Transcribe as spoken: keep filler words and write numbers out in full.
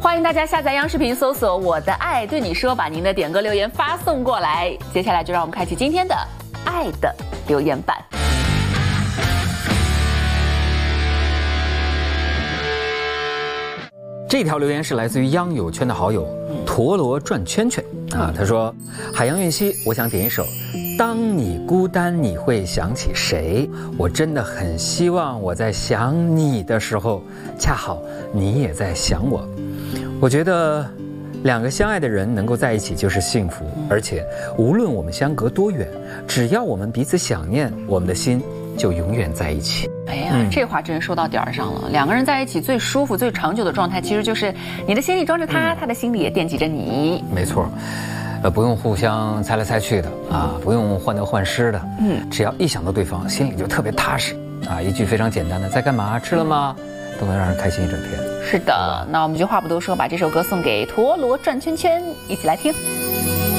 欢迎大家下载央视频，搜索“我的爱对你说”，把您的点歌留言发送过来。接下来就让我们开启今天的爱的留言板。 这条留言是来自于央友圈的好友陀螺转圈圈啊，他说：“海洋韵熙，我想点一首《当你孤单你会想起谁》，我真的很希望我在想你的时候，恰好你也在想我。我觉得两个相爱的人能够在一起就是幸福，而且无论我们相隔多远，只要我们彼此想念，我们的心就永远在一起。” 哎呀，嗯、这话真说到点儿上了。两个人在一起最舒服、最长久的状态，其实就是你的心里装着他，嗯、他的心里也惦记着你。 没错，呃，不用互相猜来猜去的啊，不用患得患失的。嗯，只要一想到对方，心里就特别踏实啊。一句非常简单的“在干嘛？吃了吗？”都能让人开心一整天。 是的，那我们就话不多说，把这首歌送给陀螺转圈圈，一起来听。